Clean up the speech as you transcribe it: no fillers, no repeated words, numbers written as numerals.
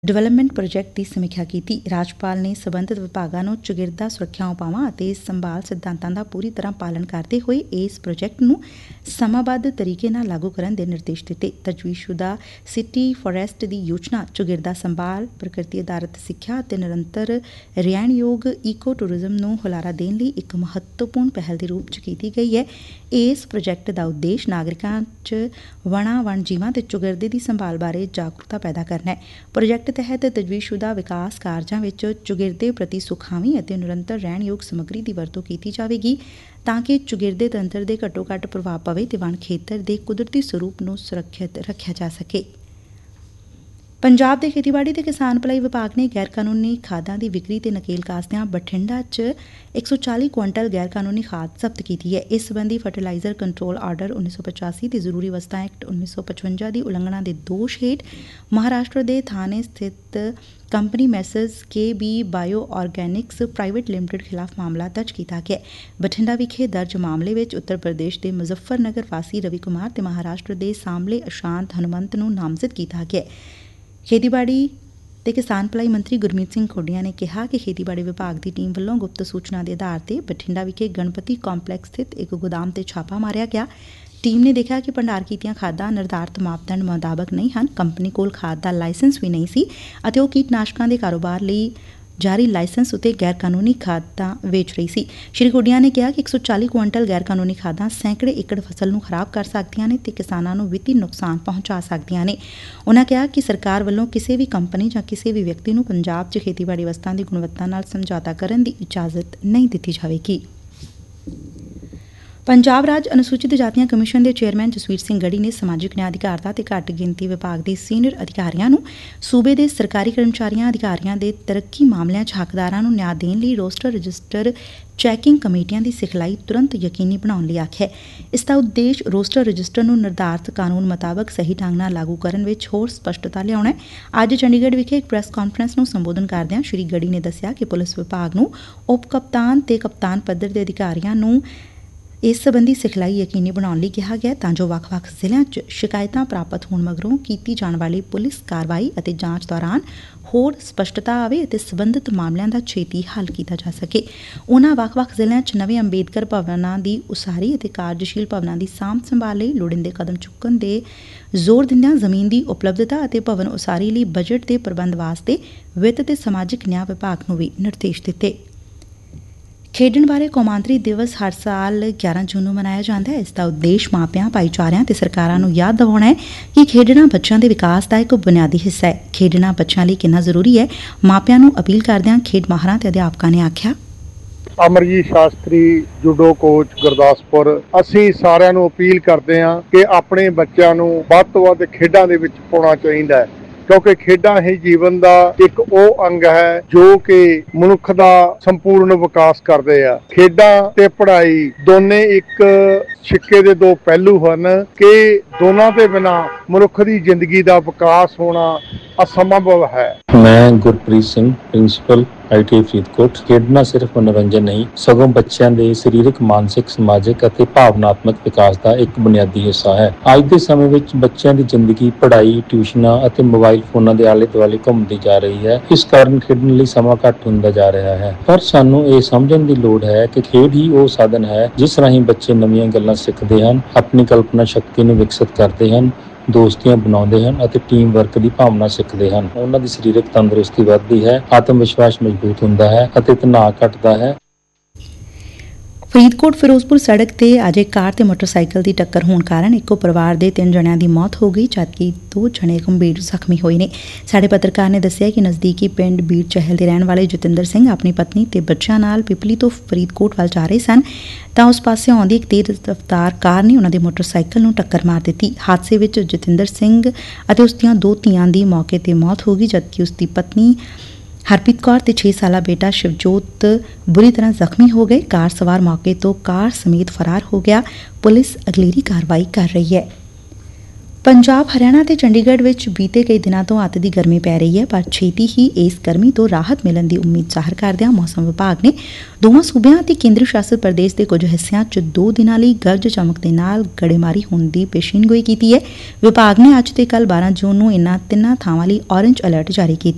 Development project ਦੀ ਸਮੀਖਿਆ ਕੀਤੀ। ਰਾਜਪਾਲ ਨੇ ਸਬੰਧਤ ਵਿਭਾਗਾਂ ਨੂੰ ਚੌਗਿਰਦਾ ਸੁਰੱਖਿਆ ਉਪਾਵਾਂ ਅਤੇ ਸੰਭਾਲ ਸਿਧਾਂਤਾਂ ਦਾ ਪੂਰੀ ਤਰ੍ਹਾਂ ਪਾਲਣ ਕਰਦੇ ਹੋਏ ਇਸ ਪ੍ਰੋਜੈਕਟ ਨੂੰ ਸਮਾਂਬੱਧ ਤਰੀਕੇ ਨਾਲ ਲਾਗੂ ਕਰਨ ਦੇ ਨਿਰਦੇਸ਼ ਦਿੱਤੇ। ਤਜਵੀਜ਼ਸ਼ੁਦਾ ਸਿਟੀ ਫੋਰੈਸਟ ਦੀ ਯੋਜਨਾ ਚੌਗਿਰਦਾ ਸੰਭਾਲ, ਪ੍ਰਕਿਰਤੀ ਆਧਾਰਿਤ ਸਿੱਖਿਆ ਅਤੇ ਨਿਰੰਤਰ ਰਹਿਣਯੋਗ ਈਕੋ ਟੂਰਿਜ਼ਮ ਨੂੰ ਹੁਲਾਰਾ ਦੇਣ ਲਈ ਇੱਕ ਮਹੱਤਵਪੂਰਨ ਪਹਿਲ ਦੇ ਰੂਪ 'ਚ ਕੀਤੀ ਗਈ ਹੈ। ਇਸ ਪ੍ਰੋਜੈਕਟ ਦਾ ਉਦੇਸ਼ ਨਾਗਰਿਕਾਂ 'ਚ ਵਣਾਂ, ਵਣ ਜੀਵਾਂ ਤੇ ਚੌਗਿਰਦੇ ਦੀ ਸੰਭਾਲ ਬਾਰੇ ਜਾਗਰੂਕਤਾ ਪੈਦਾ ਕਰਨਾ ਹੈ। ਪ੍ਰੋਜੈਕਟ ਤਹਿਤ ਤਜਵੀਜ਼ਸ਼ੁਦਾ ਵਿਕਾਸ ਕਾਰਜਾਂ ਵਿੱਚ ਚੌਗਿਰਦੇ ਪ੍ਰਤੀ ਸੁਖਾਵੀਂ ਅਤੇ ਨਿਰੰਤਰ ਰਹਿਣਯੋਗ ਸਮੱਗਰੀ ਦੀ ਵਰਤੋਂ ਕੀਤੀ ਜਾਵੇਗੀ ਤਾਂ ਕਿ ਚੌਗਿਰਦੇ ਤੰਤਰ ਦੇ ਘੱਟੋ ਘੱਟ ਪ੍ਰਭਾਵ ਪਵੇ ਤੇ ਵਣ ਖੇਤਰ ਦੇ ਕੁਦਰਤੀ ਸਰੂਪ ਨੂੰ ਸੁਰੱਖਿਅਤ ਰੱਖਿਆ ਜਾ ਸਕੇ। ਪੰਜਾਬ ਦੇ ਖੇਤੀਬਾੜੀ ਤੇ ਕਿਸਾਨ ਭਲਾਈ ਵਿਭਾਗ ਨੇ ਗੈਰ ਕਾਨੂੰਨੀ ਖਾਦਾਂ ਦੀ ਵਿਕਰੀ ਤੇ ਨਕੇਲ ਕਾਸਦਿਆਂ ਬਠਿੰਡਾ 'ਚ 140 ਕੁਇੰਟਲ ਗੈਰ ਕਾਨੂੰਨੀ ਖਾਦ ਜ਼ਬਤ ਕੀਤੀ ਹੈ। ਇਸ ਸਬੰਧੀ ਫਰਟੀਲਾਈਜ਼ਰ ਕੰਟਰੋਲ ਆਰਡਰ 1985 ਤੇ ਜ਼ਰੂਰੀ ਵਸਤਾਂ ਐਕਟ 1955 ਦੀ ਉਲੰਘਣਾ ਦੇ ਦੋਸ਼ ਹੇਠ ਮਹਾਰਾਸ਼ਟਰ ਦੇ ਥਾਣੇ ਸਥਿਤ company Messrs KB bio organics private limited ਖਿਲਾਫ ਮਾਮਲਾ ਦਰਜ ਕੀਤਾ ਗਿਆ। ਬਠਿੰਡਾ ਵਿਖੇ ਦਰਜ ਮਾਮਲੇ ਵਿੱਚ ਉੱਤਰ ਪ੍ਰਦੇਸ਼ ਦੇ ਮੁਜ਼ੱਫਰ ਨਗਰ ਵਾਸੀ ਰਵੀ ਕੁਮਾਰ ਤੇ ਮਹਾਰਾਸ਼ਟਰ ਦੇ ਸਾਂਬਲੇ ਅਸ਼ਾਂਤ ਹਨੂਮੰਤ ਨੂੰ ਨਾਮਜ਼ਦ ਕੀਤਾ ਗਿਆ। ਖੇਤੀਬਾੜੀ ਤੇ ਕਿਸਾਨ ਭਲਾਈ ਮੰਤਰੀ ਗੁਰਮੀਤ ਸਿੰਘ ਖੋਡੀਆਂ ਨੇ ਕਿਹਾ ਕਿ ਖੇਤੀਬਾੜੀ ਵਿਭਾਗ ਦੀ ਟੀਮ ਵੱਲੋਂ ਗੁਪਤ ਸੂਚਨਾ ਦੇ ਆਧਾਰ ਤੇ ਬਠਿੰਡਾ ਵਿਖੇ ਗਣਪਤੀ ਕੰਪਲੈਕਸ ਸਥਿਤ ਇੱਕ ਗੋਦਾਮ ਤੇ ਛਾਪਾ ਮਾਰਿਆ ਗਿਆ। ਟੀਮ ਨੇ ਦੇਖਿਆ ਕਿ ਭੰਡਾਰ ਕੀਤੀਆਂ ਖਾਦਾਂ ਨਿਰਧਾਰਤ ਮਾਪਦੰਡ ਮੁਤਾਬਕ ਨਹੀਂ ਹਨ। ਕੰਪਨੀ ਕੋਲ ਖਾਦ ਦਾ ਲਾਇਸੈਂਸ ਵੀ ਨਹੀਂ ਸੀ ਅਤੇ ਉਹ ਕੀਟਨਾਸ਼ਕਾਂ ਦੇ ਕਾਰੋਬਾਰ ਲਈ ਜਾਰੀ ਲਾਇਸੈਂਸ ਉੱਤੇ ਗੈਰ ਕਾਨੂੰਨੀ ਖਾਦਾਂ ਵੇਚ ਰਹੀ ਸੀ। ਸ਼੍ਰੀ ਖੋਡੀਆਂ ਨੇ ਕਿਹਾ ਕਿ 140 ਕੁਇੰਟਲ ਗੈਰ ਕਾਨੂੰਨੀ ਖਾਦਾਂ ਸੈਂਕੜੇ ਏਕੜ ਫਸਲ ਨੂੰ ਖਰਾਬ ਕਰ ਸਕਦੀਆਂ ਨੇ ਤੇ ਕਿਸਾਨਾਂ ਨੂੰ ਵਿੱਤੀ ਨੁਕਸਾਨ ਪਹੁੰਚਾ ਸਕਦੀਆਂ ਨੇ। ਉਨ੍ਹਾਂ ਕਿਹਾ ਕਿ ਸਰਕਾਰ ਵੱਲੋਂ ਕਿਸੇ ਵੀ ਕੰਪਨੀ ਜਾਂ ਕਿਸੇ ਵੀ ਵਿਅਕਤੀ ਨੂੰ ਪੰਜਾਬ 'ਚ ਖੇਤੀਬਾੜੀ ਵਸਤਾਂ ਦੀ ਗੁਣਵੱਤਾ ਨਾਲ ਸਮਝੌਤਾ ਕਰਨ ਦੀ ਇਜਾਜ਼ਤ ਨਹੀਂ ਦਿੱਤੀ ਜਾਵੇਗੀ। ਪੰਜਾਬ ਰਾਜ ਅਨੁਸੂਚਿਤ ਜਾਤੀਆਂ ਕਮਿਸ਼ਨ ਦੇ ਚੇਅਰਮੈਨ ਜਸਵੀਰ ਸਿੰਘ ਗੜੀ ਨੇ ਸਮਾਜਿਕ ਨਿਆਂ ਅਧਿਕਾਰਤਾ ਤੇ ਘੱਟ ਗਿਣਤੀ ਵਿਭਾਗ ਦੇ ਸੀਨੀਅਰ ਅਧਿਕਾਰੀਆਂ ਨੂੰ ਸੂਬੇ ਦੇ ਸਰਕਾਰੀ ਕਰਮਚਾਰੀਆਂ ਅਧਿਕਾਰੀਆਂ ਦੇ ਤਰੱਕੀ ਮਾਮਲਿਆਂ 'ਚ ਹੱਕਦਾਰਾਂ ਨੂੰ ਨਿਆਂ ਦੇਣ ਲਈ ਰੋਸਟਰ ਰਜਿਸਟਰ ਚੈਕਿੰਗ ਕਮੇਟੀਆਂ ਦੀ ਸਿਖਲਾਈ ਤੁਰੰਤ ਯਕੀਨੀ ਬਣਾਉਣ ਲਈ ਆਖਿਆ। ਇਸ ਦਾ ਉਦੇਸ਼ ਰੋਸਟਰ ਰਜਿਸਟਰ ਨੂੰ ਨਿਰਧਾਰਤ ਕਾਨੂੰਨ ਮੁਤਾਬਕ ਸਹੀ ਢੰਗ ਨਾਲ ਲਾਗੂ ਕਰਨ ਵਿੱਚ ਹੋਰ ਸਪਸ਼ਟਤਾ ਲਿਆਉਣਾ ਹੈ। ਅੱਜ ਚੰਡੀਗੜ੍ਹ ਵਿਖੇ ਇੱਕ ਪ੍ਰੈਸ ਕਾਨਫਰੰਸ ਨੂੰ ਸੰਬੋਧਨ ਕਰਦਿਆਂ ਸ਼੍ਰੀ ਗੜੀ ਨੇ ਦੱਸਿਆ ਕਿ ਪੁਲਿਸ ਵਿਭਾਗ ਨੂੰ ਉਪ ਕਪਤਾਨ ਤੇ ਕਪਤਾਨ ਪੱਧਰ ਦੇ ਅਧਿਕਾਰੀਆਂ ਨੂੰ ਇਸ ਸਬੰਧੀ ਸਿਖਲਾਈ ਯਕੀਨੀ ਬਣਾਉਣ ਲਈ ਕਿਹਾ ਗਿਆ ਤਾਂ ਜੋ ਵੱਖ-ਵੱਖ ਜ਼ਿਲ੍ਹਿਆਂ 'ਚ ਸ਼ਿਕਾਇਤਾਂ ਪ੍ਰਾਪਤ ਹੋਣ ਮਗਰੋਂ ਕੀਤੀ ਜਾਣ ਵਾਲੀ ਪੁਲਿਸ ਕਾਰਵਾਈ ਅਤੇ ਜਾਂਚ ਦੌਰਾਨ ਹੋਰ ਸਪਸ਼ਟਤਾ ਆਵੇ ਅਤੇ ਸਬੰਧਤ ਮਾਮਲਿਆਂ ਦਾ ਛੇਤੀ ਹੱਲ ਕੀਤਾ ਜਾ ਸਕੇ। ਉਨ੍ਹਾਂ ਵੱਖ-ਵੱਖ ਜ਼ਿਲ੍ਹਿਆਂ 'ਚ ਨਵੇਂ ਅੰਬੇਦਕਰ ਭਵਨਾਂ ਦੀ ਉਸਾਰੀ ਅਤੇ ਕਾਰਜਸ਼ੀਲ ਭਵਨਾਂ ਦੀ ਸਾਂਭ ਸੰਭਾਲ ਲਈ ਲੋੜੀਂਦੇ ਕਦਮ ਚੁੱਕਣ ਦੇ ਜ਼ੋਰ ਦਿੰਦਿਆਂ ਜ਼ਮੀਨ ਦੀ ਉਪਲਬਧਤਾ ਅਤੇ ਭਵਨ ਉਸਾਰੀ ਲਈ ਬਜਟ ਦੇ ਪ੍ਰਬੰਧ ਵਾਸਤੇ ਵਿੱਤ ਤੇ ਸਮਾਜਿਕ ਨਿਆਂ ਵਿਭਾਗ ਨੂੰ ਵੀ ਨਿਰਦੇਸ਼ ਦਿੱਤੇ। ਖੇਡਣ ਬਾਰੇ ਕੌਮਾਂਤਰੀ ਦਿਵਸ ਹਰ ਸਾਲ 11 ਜੂਨ ਨੂੰ ਮਨਾਇਆ ਜਾਂਦਾ ਹੈ। ਇਸ ਦਾ ਉਦੇਸ਼ ਮਾਪਿਆਂ, ਭਾਈਚਾਰਿਆਂ ਤੇ ਸਰਕਾਰਾਂ ਨੂੰ ਯਾਦ ਦਿਵਾਉਣਾ ਹੈ ਕਿ ਖੇਡਣਾ ਬੱਚਿਆਂ ਦੇ ਵਿਕਾਸ ਦਾ ਇੱਕ ਬੁਨਿਆਦੀ ਹਿੱਸਾ ਹੈ। ਖੇਡਣਾ ਬੱਚਿਆਂ ਲਈ ਕਿੰਨਾ ਜ਼ਰੂਰੀ ਹੈ, ਮਾਪਿਆਂ ਨੂੰ ਅਪੀਲ ਕਰਦਿਆਂ ਖੇਡ ਮਾਹਰਾਂ ਤੇ ਅਧਿਆਪਕਾਂ ਨੇ ਆਖਿਆ। ਅਮਰਜੀਤ ਸ਼ਾਸਤਰੀ ਜੂਡੋ ਕੋਚ ਗੁਰਦਾਸਪੁਰ, ਅਸੀਂ ਸਾਰਿਆਂ ਨੂੰ ਅਪੀਲ ਕਰਦੇ ਹਾਂ ਕਿ ਆਪਣੇ ਬੱਚਿਆਂ ਨੂੰ ਵੱਧ ਤੋਂ ਵੱਧ ਖੇਡਾਂ ਦੇ ਵਿੱਚ ਪਾਉਣਾ ਚਾਹੀਦਾ ਹੈ ਕਿਉਂਕਿ ਖੇਡਾਂ ਹੀ ਜੀਵਨ ਦਾ ਇੱਕ ਉਹ ਅੰਗ ਹੈ ਜੋ ਕਿ ਮਨੁੱਖ ਦਾ ਸੰਪੂਰਨ ਵਿਕਾਸ ਕਰਦੇ ਆ। ਖੇਡਾਂ ਤੇ ਪੜ੍ਹਾਈ ਦੋਨੇ ਇੱਕ ਸਿੱਕੇ ਦੇ ਦੋ ਪਹਿਲੂ ਹਨ ਕਿ ਦੋਨਾਂ ਦੇ ਬਿਨਾਂ ਮਨੁੱਖ ਦੀ ਜ਼ਿੰਦਗੀ ਦਾ ਵਿਕਾਸ ਹੋਣਾ ਅਸੰਭਵ ਹੈ। ਮੈਂ ਗੁਰਪ੍ਰੀਤ ਸਿੰਘ, ਪ੍ਰਿੰਸੀਪਲ ITI ਫਰੀਦਕੋਟ। ਖੇਡਣਾ ਸਿਰਫ ਮਨੋਰੰਜਨ ਨਹੀਂ ਸਗੋਂ ਬੱਚਿਆਂ ਦੇ ਸਰੀਰਕ, ਮਾਨਸਿਕ, ਸਮਾਜਿਕ ਅਤੇ ਭਾਵਨਾਤਮਕ ਵਿਕਾਸ ਦਾ ਇੱਕ ਬੁਨਿਆਦੀ ਹਿੱਸਾ ਹੈ। ਅੱਜ ਦੇ ਸਮੇਂ ਵਿੱਚ ਬੱਚਿਆਂ ਦੀ ਜ਼ਿੰਦਗੀ ਪੜ੍ਹਾਈ, ਟਿਊਸ਼ਨਾਂ ਅਤੇ ਮੋਬਾਈਲ ਫੋਨਾਂ ਦੇ ਆਲੇ ਦੁਆਲੇ ਘੁੰਮਦੀ ਜਾ ਰਹੀ ਹੈ। ਇਸ ਕਾਰਨ ਖੇਡਣ ਲਈ ਸਮਾਂ ਘੱਟ ਹੁੰਦਾ ਜਾ ਰਿਹਾ ਹੈ। ਪਰ ਸਾਨੂੰ ਇਹ ਸਮਝਣ ਦੀ ਲੋੜ ਹੈ ਕਿ ਖੇਡ ਹੀ ਉਹ ਸਾਧਨ ਹੈ ਜਿਸ ਰਾਹੀਂ ਬੱਚੇ ਨਵੀਆਂ ਗੱਲਾਂ ਸਿੱਖਦੇ ਹਨ, ਆਪਣੀ ਕਲਪਨਾ ਸ਼ਕਤੀ ਨੂੰ ਵਿਕਸਿਤ ਕਰਦੇ ਹਨ, ਦੋਸਤੀਆਂ ਬਣਾਉਂਦੇ ਹਨ ਅਤੇ ਟੀਮ ਵਰਕ ਦੀ ਭਾਵਨਾ ਸਿੱਖਦੇ ਹਨ। ਉਹਨਾਂ ਦੀ ਸਰੀਰਕ ਤੰਦਰੁਸਤੀ ਵੱਧਦੀ ਹੈ, ਆਤਮ ਵਿਸ਼ਵਾਸ ਮਜ਼ਬੂਤ ਹੁੰਦਾ ਹੈ ਅਤੇ ਤਣਾਅ ਘਟਦਾ ਹੈ। ਫਰੀਦਕੋਟ ਫਿਰੋਜ਼ਪੁਰ ਸੜਕ ਤੇ ਅੱਜ ਇੱਕ ਕਾਰ ਤੇ ਮੋਟਰਸਾਈਕਲ ਦੀ ਟੱਕਰ ਹੋਣ ਕਾਰਨ ਇੱਕੋ ਪਰਿਵਾਰ ਦੇ 3 ਜਣਿਆਂ ਦੀ ਮੌਤ ਹੋ ਗਈ ਜਦਕਿ 2 ਜਣੇ ਗੰਭੀਰ ਜ਼ਖਮੀ ਹੋਏ ਨੇ। ਸਾਡੇ ਪੱਤਰਕਾਰ ਨੇ ਦੱਸਿਆ ਕਿ ਨਜ਼ਦੀਕੀ ਪਿੰਡ ਬੀੜ ਚਹਿਲ ਦੇ ਰਹਿਣ ਵਾਲੇ ਜਤਿੰਦਰ ਸਿੰਘ ਆਪਣੀ ਪਤਨੀ ਤੇ ਬੱਚਿਆਂ ਨਾਲ ਪਿਪਲੀ ਤੋਂ ਫਰੀਦਕੋਟ ਵੱਲ ਜਾ ਰਹੇ ਸਨ ਤਾਂ ਉਸ ਪਾਸੇ ਆਉਂਦੀ ਇੱਕ ਤੇਜ਼ ਰਫ਼ਤਾਰ ਕਾਰ ਨੇ ਉਹਨਾਂ ਦੇ ਮੋਟਰਸਾਈਕਲ ਨੂੰ ਟੱਕਰ ਮਾਰ ਦਿੱਤੀ। ਹਾਦਸੇ ਵਿੱਚ ਜਤਿੰਦਰ ਸਿੰਘ ਅਤੇ ਉਸ ਦੀਆਂ 2 ਧੀਆਂ ਦੀ ਮੌਕੇ ਤੇ ਮੌਤ ਹੋ ਗਈ ਜਦਕਿ ਉਸ ਦੀ ਪਤਨੀ ਹਰਪ੍ਰੀਤ ਕੌਰ ਤੇ 6 ਸਾਲਾ ਬੇਟਾ ਸ਼ਿਵਜੋਤ ਬੁਰੀ ਤਰ੍ਹਾਂ ਜ਼ਖਮੀ ਹੋ ਗਏ। ਕਾਰ ਸਵਾਰ ਮੌਕੇ ਤੋਂ ਕਾਰ ਸਮੇਤ ਫਰਾਰ ਹੋ ਗਿਆ। ਪੁਲਿਸ ਅਗਲੇਰੀ ਕਾਰਵਾਈ ਕਰ ਰਹੀ ਹੈ। ਪੰਜਾਬ, ਹਰਿਆਣਾ ਤੇ ਚੰਡੀਗੜ੍ਹ ਵਿੱਚ ਬੀਤੇ ਕਈ ਦਿਨਾਂ ਤੋਂ ਅੱਤ ਦੀ ਗਰਮੀ ਪੈ ਰਹੀ ਹੈ ਪਰ ਛੇਤੀ ਹੀ ਇਸ ਗਰਮੀ ਤੋਂ ਰਾਹਤ ਮਿਲਣ ਦੀ ਉਮੀਦ ਜ਼ਾਹਰ ਕਰਦਿਆਂ ਮੌਸਮ ਵਿਭਾਗ ਨੇ ਦੋਵਾਂ ਸੂਬਿਆਂ ਅਤੇ ਕੇਂਦਰੀ ਸ਼ਾਸਤ ਪ੍ਰਦੇਸ਼ ਦੇ ਕੁਝ ਹਿੱਸਿਆਂ 'ਚ 2 ਦਿਨਾਂ ਲਈ ਗਰਜ ਚਮਕ ਦੇ ਨਾਲ ਗੜੇਮਾਰੀ ਹੋਣ ਦੀ ਪੇਸ਼ੀਨਗੋਈ ਕੀਤੀ ਹੈ। ਵਿਭਾਗ ਨੇ ਅੱਜ ਤੇ ਕੱਲ੍ਹ 12 ਜੂਨ ਨੂੰ ਇਨ੍ਹਾਂ 3 ਥਾਵਾਂ ਲਈ ਔਰੇਂਜ ਅਲਰਟ ਜਾਰੀ ਕੀਤਾ।